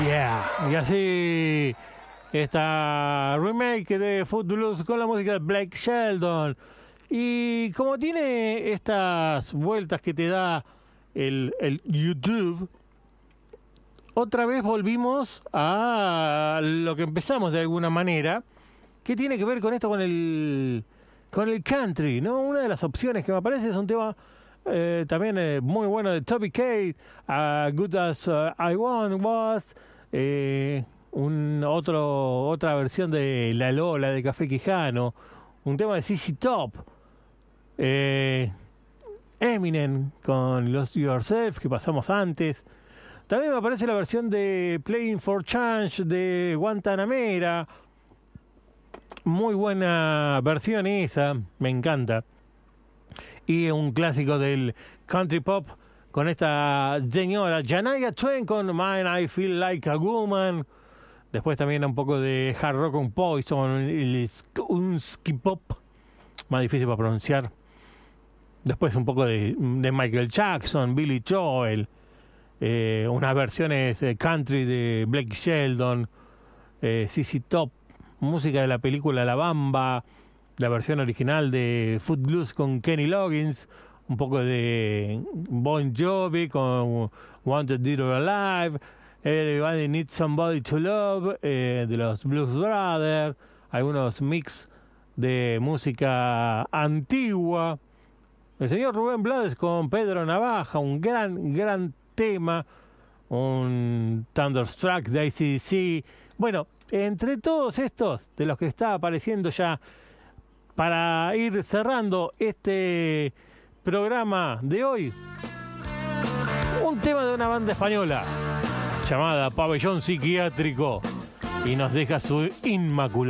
Yeah. Y así esta remake de Footloose con la música de Blake Shelton. Y como tiene estas vueltas que te da el YouTube, otra vez volvimos a lo que empezamos de alguna manera, que tiene que ver con esto, con el country, ¿no? Una de las opciones que me aparece es un tema también muy bueno de Toby Keith, Good As I Once Was, otra versión de La Lola de Café Quijano, un tema de ZZ Top, Eminem con Lost Yourself que pasamos antes. También me aparece la versión de Playing for Change de Guantanamera. Muy buena versión esa, me encanta. Y un clásico del country pop con esta señora Shania Twain con Mine I Feel Like a Woman. Después también un poco de hard rock con Poison, un ski pop, más difícil para pronunciar. Después un poco de Michael Jackson, Billy Joel, unas versiones country de Blake Shelton, ZZ Top, música de la película La Bamba, la versión original de Footloose con Kenny Loggins, un poco de Bon Jovi con Wanted Dead or Alive, Everybody Needs Somebody to Love, de los Blues Brothers, algunos mix de música antigua. El señor Rubén Blades con Pedro Navaja, un gran tema, un Thunderstruck de AC/DC. Bueno, entre todos estos, de los que está apareciendo ya, para ir cerrando este programa de hoy, un tema de una banda española llamada Pabellón Psiquiátrico, y nos deja su Inmaculada.